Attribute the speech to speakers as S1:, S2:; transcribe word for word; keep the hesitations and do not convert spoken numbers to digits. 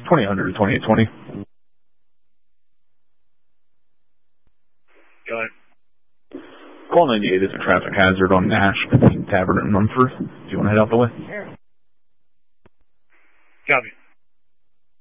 S1: twenty hundred to twenty-eight twenty.
S2: Go ahead.
S1: Call ninety-eight is a traffic hazard on Nash between Tavern and Munford. Do you want to head out the way?
S2: Copy.